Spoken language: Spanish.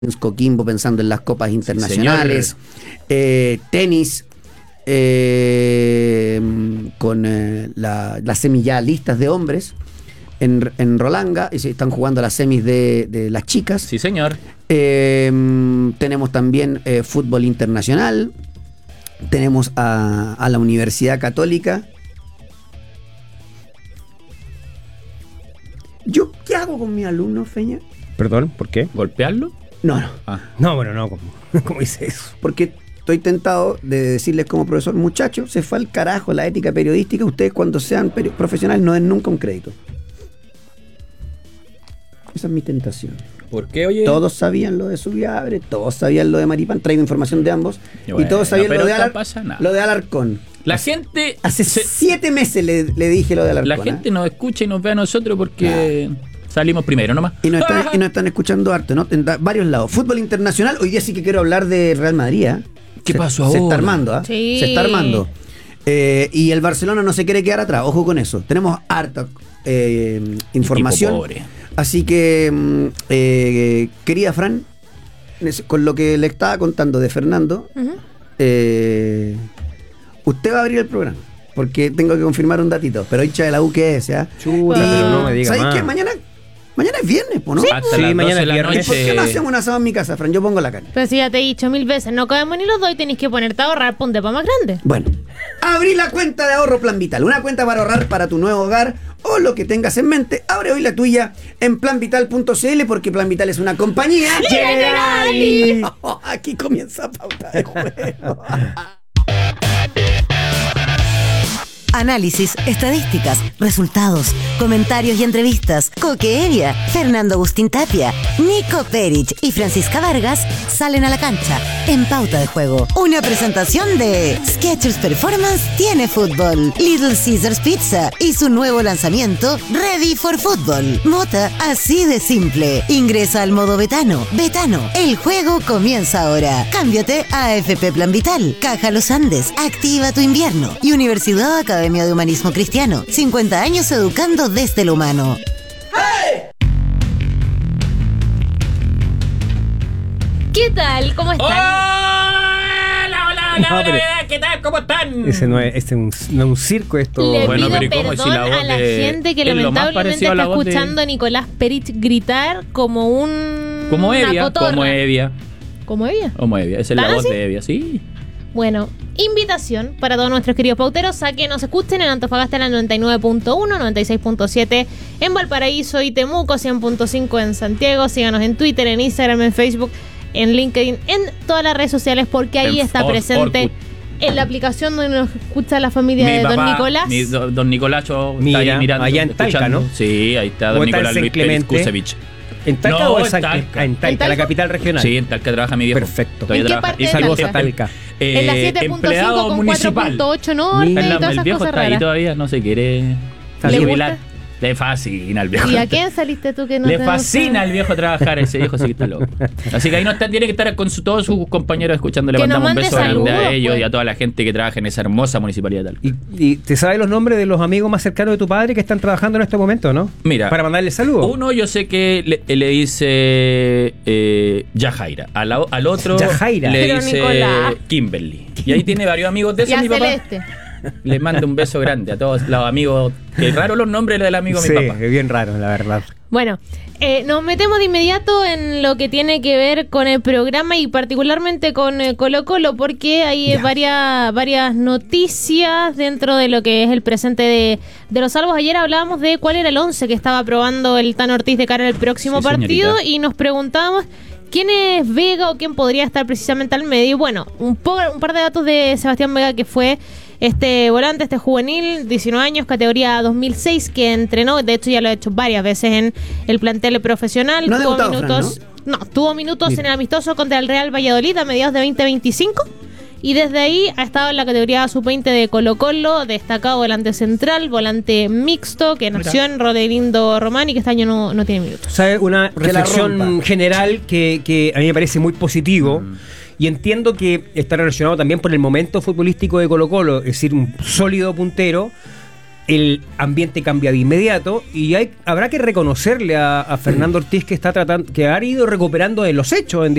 Coquimbo pensando en las copas internacionales, tenis, con las semis ya listas de hombres en Rolanga, y se están jugando las semis de las chicas. Sí, señor. Tenemos también fútbol internacional, tenemos a la Universidad Católica. ¿Yo qué hago con mis alumnos, Feña? Perdón, ¿por qué? ¿Golpearlo? No. No, bueno, no, ¿cómo dice eso? Porque estoy tentado de decirles como profesor, muchachos, se fue al carajo la ética periodística, ustedes cuando sean profesionales no den nunca un crédito. Esa es mi tentación. ¿Por qué, oye? Todos sabían lo de Subiabre, todos sabían lo de Maripán, traigo información de ambos, y todos sabían lo de Alarcón. La gente... Hace 7 meses le dije lo de Alarcón. La gente nos escucha y nos ve a nosotros porque... Salimos primero nomás. Y nos están escuchando harto, ¿no? En varios lados. Fútbol internacional, hoy día sí que quiero hablar de Real Madrid, ¿eh? ¿Qué pasó ahora? Se está armando, ¿eh? Sí. Se está armando. Y el Barcelona no se quiere quedar atrás, ojo con eso. Tenemos harta información. Así que, querida Fran, con lo que le estaba contando de Fernando, usted va a abrir el programa. Porque tengo que confirmar un datito. Pero hincha de la U que es, ¿ya? Chuta, pero no me diga ¿sabes más. qué? Mañana es viernes, ¿no? Sí, mañana es viernes. ¿Por qué no hacemos un asado en mi casa, Fran? Yo pongo la carne. Pero si ya te he dicho 1000 veces, no cabemos ni los dos y tenés que ponerte a ahorrar, ponte para más grande. Bueno, abrí la cuenta de ahorro Plan Vital. Una cuenta para ahorrar para tu nuevo hogar o lo que tengas en mente. Abre hoy la tuya en planvital.cl porque Plan Vital es una compañía ¡Generali! Aquí comienza Pauta de Juego. Análisis, estadísticas, resultados, comentarios y entrevistas. Coque Evia, Fernando Agustín Tapia, Nico Perich y Francisca Vargas salen a la cancha en Pauta de Juego. Una presentación de Skechers Performance tiene fútbol, Little Caesars Pizza y su nuevo lanzamiento Ready for Football. Mota, así de simple. Ingresa al modo Betano. Betano, el juego comienza ahora. Cámbiate a AFP Plan Vital, Caja Los Andes, Activa tu invierno y Universidad Academia de Humanismo Cristiano. 50 años educando desde lo humano. ¡Hey! ¿Qué tal? ¿Cómo están? Hola, ¿qué tal? ¿Cómo están? Ese no es un circo esto. Le Bueno, pido pero ¿y cómo perdón si la voz a la de- gente que es lo más lamentablemente parecido a la está voz de- escuchando a Nicolás Perich gritar como un... Como una Evia, cotorra. como Evia. ¿Como Evia? Como Evia, esa es la ¿Ah, voz sí? de Evia, sí. Bueno, invitación para todos nuestros queridos pauteros a que nos escuchen en Antofagasta en la 99.1, 96.7 en Valparaíso y Temuco, 100.5 en Santiago. Síganos en Twitter, en Instagram, en Facebook, en LinkedIn, en todas las redes sociales porque ahí En está presente Orkut. en la aplicación donde nos escucha la familia de Don Nicolás. Don Nicolacho Mira, está ahí mirando. allá en Talca, escuchando. ¿no? Sí, ahí está ¿O Don está en Nicolás San Luis Clemente? Pérez Kusevich. ¿En Talca No, o en en San Talca. En Talca, ¿En Talca? la capital regional. Sí, en Talca trabaja mi viejo. Perfecto. Todavía ¿En qué trabaja. parte Y de saludos Talca? a Talca. En la 7.5 empleado con municipal. 4.8 norte y El todas esas viejo cosas está ahí raras. todavía, no se quiere ¿Le jubilar. gusta? Le fascina al viejo. ¿Y a quién saliste tú que no Le te fascina gusta? al viejo trabajar, ese viejo sí que está loco. Así que ahí no está, tiene que estar con todos sus compañeros escuchando. Le Que nos mandamos un mande beso grande saludos, a ellos pues. y a toda la gente que trabaja en esa hermosa municipalidad de Talca. ¿Y te sabes los nombres de los amigos más cercanos de tu padre que están trabajando en este momento, no? Mira, para mandarle saludos. Uno yo sé que le dice Yajaira, al otro Yajaira. le Pero dice Nicolás. Kimberly. Y ahí tiene varios amigos de Y esos, a mi papá. Celeste. Le mando un beso grande a todos los amigos. Qué raro los nombres del amigo de Sí, mi papá. es bien raro, la verdad. Bueno, nos metemos de inmediato en lo que tiene que ver con el programa y particularmente con Colo Colo, porque hay varias noticias dentro de lo que es el presente de los salvos. Ayer hablábamos de cuál era el 11 que estaba probando el Tan Ortiz de cara al próximo Sí, partido señorita. y nos preguntábamos quién es Vega o quién podría estar precisamente al medio. Y bueno, un par de datos de Sebastián Vega, que fue este volante, este juvenil, 19 años, categoría 2006, que entrenó, de hecho ya lo ha hecho varias veces en el plantel profesional. No ha tuvo debutado, minutos, Fran, tuvo minutos en el amistoso contra el Real Valladolid a mediados de 2025. Y desde ahí ha estado en la categoría sub-20 de Colo Colo, destacado volante central, volante mixto, que nació en Rodelindo Román y que este año no tiene minutos. ¿Sabes? Una Que la reflexión rompa. general que a mí me parece muy positivo. Y entiendo que está relacionado también por el momento futbolístico de Colo Colo, es decir, un sólido puntero, el ambiente cambia de inmediato y habrá que reconocerle a Fernando Ortiz que está tratando, que ha ido recuperando en los hechos en